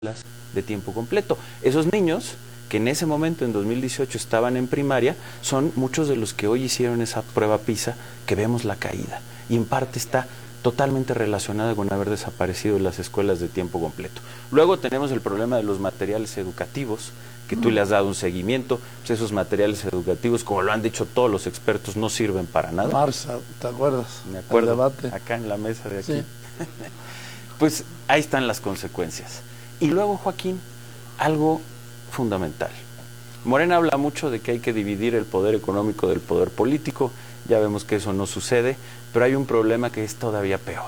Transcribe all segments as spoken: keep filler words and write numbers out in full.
de tiempo completo. Esos niños que en ese momento, en dos mil dieciocho, estaban en primaria, son muchos de los que hoy hicieron esa prueba PISA, que vemos la caída. Y en parte está totalmente relacionada con haber desaparecido las escuelas de tiempo completo. Luego tenemos el problema de los materiales educativos, que tú le has dado un seguimiento. Pues esos materiales educativos, como lo han dicho todos los expertos, no sirven para nada. Marza, ¿te acuerdas? Me acuerdo, el debate. acá en la mesa de aquí. Sí. Pues ahí están las consecuencias. Y luego, Joaquín, algo fundamental. Morena habla mucho de que hay que dividir el poder económico del poder político. Ya vemos que eso no sucede, pero hay un problema que es todavía peor.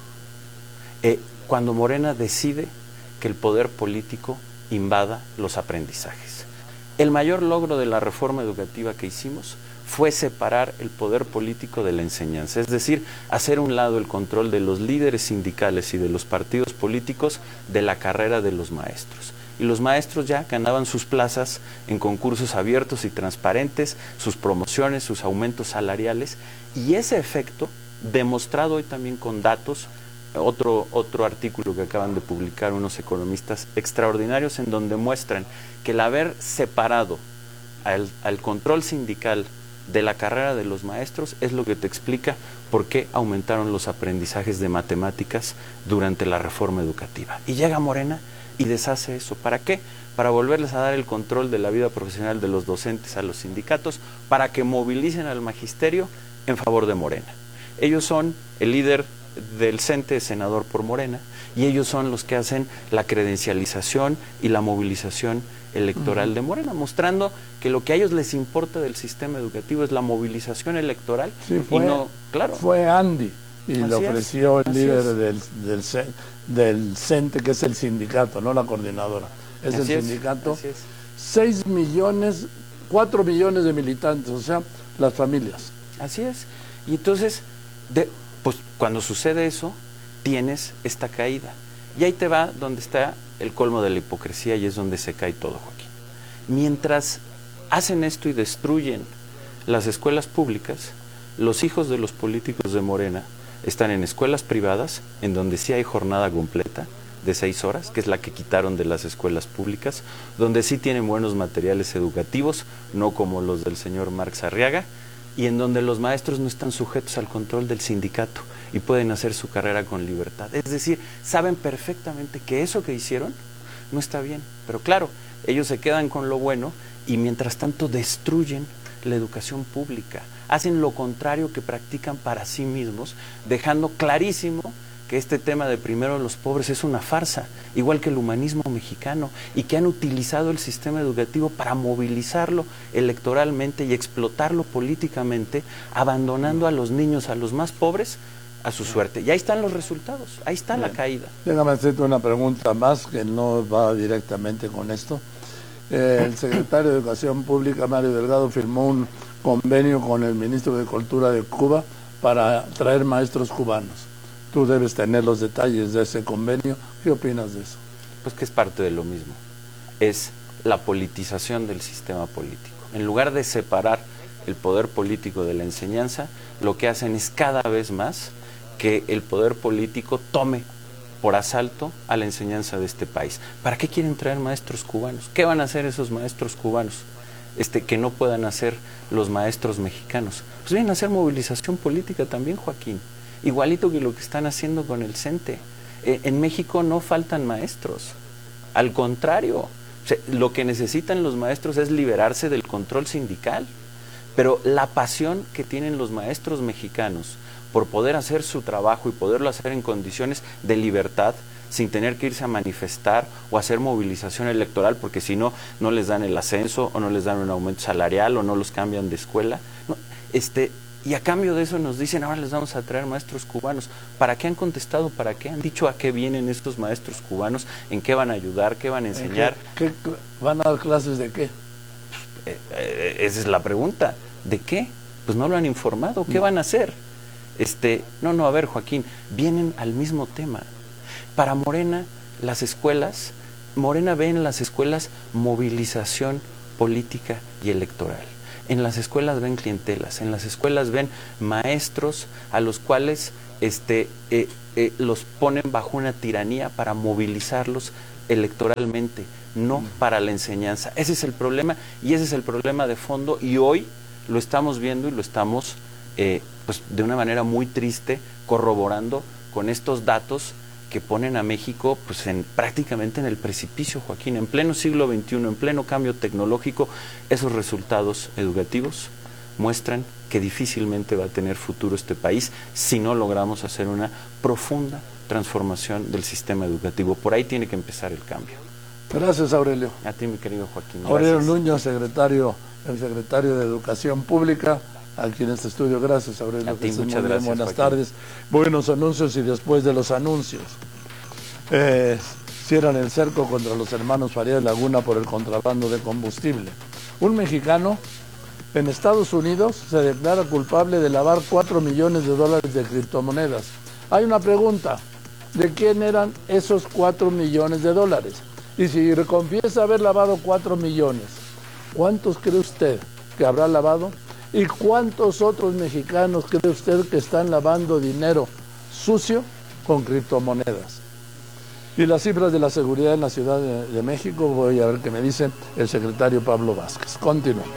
Eh, cuando Morena decide que el poder político invada los aprendizajes. El mayor logro de la reforma educativa que hicimos fue separar el poder político de la enseñanza, es decir, hacer a un lado el control de los líderes sindicales y de los partidos políticos de la carrera de los maestros. Y los maestros ya ganaban sus plazas en concursos abiertos y transparentes, sus promociones, sus aumentos salariales, y ese efecto, demostrado hoy también con datos, otro, otro artículo que acaban de publicar unos economistas extraordinarios, en donde muestran que el haber separado al, al control sindical de la carrera de los maestros es lo que te explica por qué aumentaron los aprendizajes de matemáticas durante la reforma educativa. Y llega Morena y deshace eso. ¿Para qué? Para volverles a dar el control de la vida profesional de los docentes a los sindicatos, para que movilicen al magisterio en favor de Morena. Ellos son el líder del CENTE, senador por Morena, y ellos son los que hacen la credencialización y la movilización electoral uh-huh. de Morena, mostrando que lo que a ellos les importa del sistema educativo es la movilización electoral. Sí, fue, y no, claro. fue Andy, y así le ofreció es, el líder del, del, del CENTE, que es el sindicato, no la coordinadora, es así el es, sindicato, así es. seis millones, cuatro millones de militantes, o sea, las familias. Así es, y entonces, de, pues cuando sucede eso, tienes esta caída. Y ahí te va donde está el colmo de la hipocresía, y es donde se cae todo, Joaquín. Mientras hacen esto y destruyen las escuelas públicas, los hijos de los políticos de Morena están en escuelas privadas, en donde sí hay jornada completa de seis horas, que es la que quitaron de las escuelas públicas, donde sí tienen buenos materiales educativos, no como los del señor Marx Arriaga, y en donde los maestros no están sujetos al control del sindicato y pueden hacer su carrera con libertad. Es decir, saben perfectamente que eso que hicieron no está bien, pero claro, ellos se quedan con lo bueno y mientras tanto destruyen la educación pública, hacen lo contrario que practican para sí mismos, dejando clarísimo que este tema de primero los pobres es una farsa, igual que el humanismo mexicano, y que han utilizado el sistema educativo para movilizarlo electoralmente y explotarlo políticamente, abandonando a los niños, a los más pobres, a su suerte. Y ahí están los resultados, ahí está Bien. la caída. Déjame hacerte una pregunta más que no va directamente con esto. Eh, el secretario de Educación Pública, Mario Delgado, firmó un convenio con el ministro de Cultura de Cuba para traer maestros cubanos. Tú debes tener los detalles de ese convenio. ¿Qué opinas de eso? Pues que es parte de lo mismo. Es la politización del sistema político. En lugar de separar el poder político de la enseñanza, lo que hacen es cada vez más que el poder político tome por asalto a la enseñanza de este país. ¿Para qué quieren traer maestros cubanos? ¿Qué van a hacer esos maestros cubanos este, que no puedan hacer los maestros mexicanos? Pues vienen a hacer movilización política también, Joaquín. Igualito que lo que están haciendo con el CENTE. Eh, en México no faltan maestros. Al contrario, o sea, lo que necesitan los maestros es liberarse del control sindical. Pero la pasión que tienen los maestros mexicanos por poder hacer su trabajo y poderlo hacer en condiciones de libertad, sin tener que irse a manifestar o hacer movilización electoral, porque si no, no les dan el ascenso o no les dan un aumento salarial o no los cambian de escuela. No, este... Y a cambio de eso nos dicen, ahora les vamos a traer maestros cubanos. ¿Para qué han contestado? ¿Para qué han dicho a qué vienen estos maestros cubanos? ¿En qué van a ayudar? ¿Qué van a enseñar? ¿Qué, qué, ¿Van a dar clases de qué? Eh, eh, esa es la pregunta. ¿De qué? Pues no lo han informado. ¿Qué no. van a hacer? Este, no, no, a ver, Joaquín, vienen al mismo tema. Para Morena, las escuelas, Morena ve en las escuelas movilización política y electoral. En las escuelas ven clientelas, en las escuelas ven maestros a los cuales este, eh, eh, los ponen bajo una tiranía para movilizarlos electoralmente, no para la enseñanza. Ese es el problema y ese es el problema de fondo y hoy lo estamos viendo y lo estamos eh, pues de una manera muy triste corroborando con estos datos que ponen a México pues en, prácticamente en el precipicio, Joaquín, en pleno siglo veintiuno, en pleno cambio tecnológico. Esos resultados educativos muestran que difícilmente va a tener futuro este país si no logramos hacer una profunda transformación del sistema educativo. Por ahí tiene que empezar el cambio. Gracias, Aurelio. A ti, mi querido Joaquín. Gracias. Aurelio Nuño, secretario, el secretario de Educación Pública, aquí en este estudio. Gracias, Aurelio. A ti, muchas bien. gracias, Buenas Joaquín. tardes. Buenos anuncios y después de los anuncios. Eh, cierran el cerco contra los hermanos Farías Laguna por el contrabando de combustible. Un mexicano en Estados Unidos se declara culpable de lavar cuatro millones de dólares de criptomonedas. Hay una pregunta, ¿de quién eran esos cuatro millones de dólares? Y si confiesa haber lavado cuatro millones, ¿cuántos cree usted que habrá lavado? ¿Y cuántos otros mexicanos cree usted que están lavando dinero sucio con criptomonedas? Y las cifras de la seguridad en la Ciudad de, de México, voy a ver qué me dice el secretario Pablo Vázquez. Continuamos.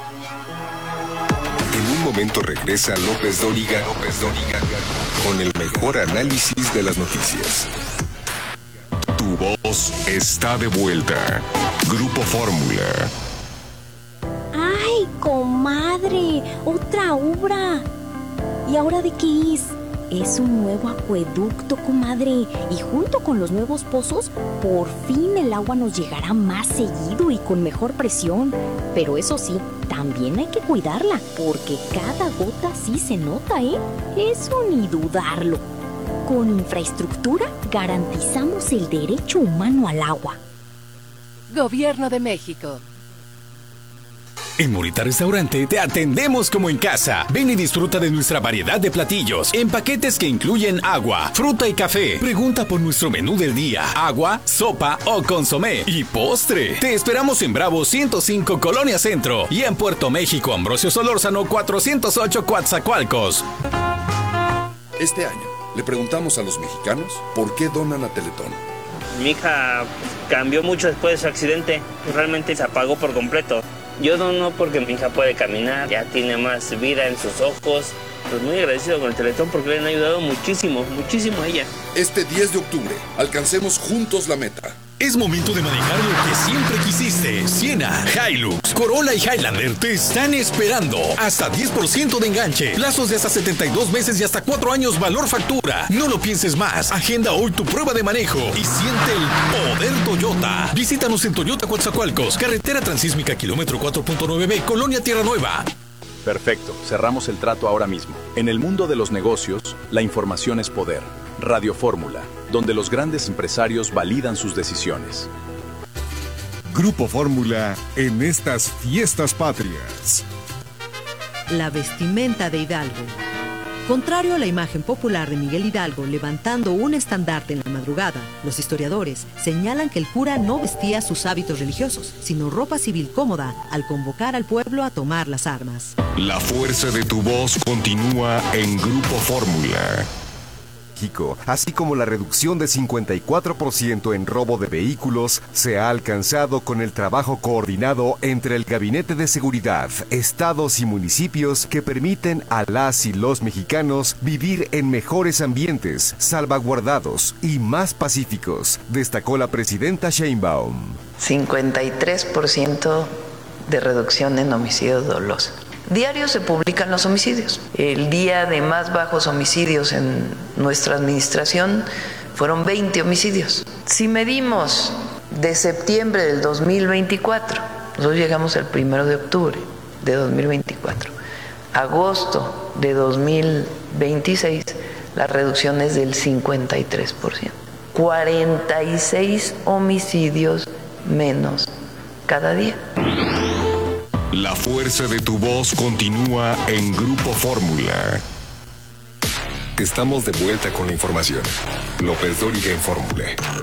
En un momento regresa López Dóriga, López Dóriga, con el mejor análisis de las noticias. Tu voz está de vuelta. Grupo Fórmula. ¡Ay, comadre! ¡Otra obra! ¿Y ahora de qué es? Es un nuevo acueducto, comadre. Y junto con los nuevos pozos, por fin el agua nos llegará más seguido y con mejor presión. Pero eso sí, también hay que cuidarla, porque cada gota sí se nota, ¿eh? Eso ni dudarlo. Con infraestructura garantizamos el derecho humano al agua. Gobierno de México. En Morita Restaurante te atendemos como en casa. Ven y disfruta de nuestra variedad de platillos en paquetes que incluyen agua, fruta y café. Pregunta por nuestro menú del día: agua, sopa o consomé y postre. Te esperamos en Bravo ciento cinco Colonia Centro y en Puerto México, Ambrosio Solórzano cuatrocientos ocho Coatzacoalcos. Este año le preguntamos a los mexicanos por qué donan a Teletón. Mi hija cambió mucho después de su accidente, realmente se apagó por completo. Yo dono porque mi hija puede caminar, ya tiene más vida en sus ojos. Pues muy agradecido con el Teletón porque le han ayudado muchísimo, muchísimo a ella. Este diez de octubre, alcancemos juntos la meta. Es momento de manejar lo que siempre quisiste. Siena, Hilux, Corolla y Highlander te están esperando. Hasta diez por ciento de enganche, plazos de hasta setenta y dos meses y hasta cuatro años valor factura. No lo pienses más. Agenda hoy tu prueba de manejo y siente el poder Toyota. Visítanos en Toyota Coatzacoalcos, carretera transísmica kilómetro cuatro punto nueve B, Colonia Tierra Nueva. Perfecto, cerramos el trato ahora mismo. En el mundo de los negocios, la información es poder. Radio Fórmula, donde los grandes empresarios validan sus decisiones. Grupo Fórmula en estas fiestas patrias. La vestimenta de Hidalgo. Contrario a la imagen popular de Miguel Hidalgo levantando un estandarte en la madrugada, los historiadores señalan que el cura no vestía sus hábitos religiosos, sino ropa civil cómoda al convocar al pueblo a tomar las armas. La fuerza de tu voz continúa en Grupo Fórmula. México, así como la reducción de cincuenta y cuatro por ciento en robo de vehículos, se ha alcanzado con el trabajo coordinado entre el Gabinete de Seguridad, estados y municipios que permiten a las y los mexicanos vivir en mejores ambientes, salvaguardados y más pacíficos, destacó la presidenta Sheinbaum. cincuenta y tres por ciento de reducción en homicidios dolosos. Diario se publican los homicidios. El día de más bajos homicidios en nuestra administración fueron veinte homicidios. Si medimos de septiembre del dos mil veinticuatro, nosotros llegamos el primero de octubre de dos mil veinticuatro, agosto de dos mil veintiséis, la reducción es del cincuenta y tres por ciento. cuarenta y seis homicidios menos cada día. La fuerza de tu voz continúa en Grupo Fórmula. Estamos de vuelta con la información. López Dóriga en Fórmula.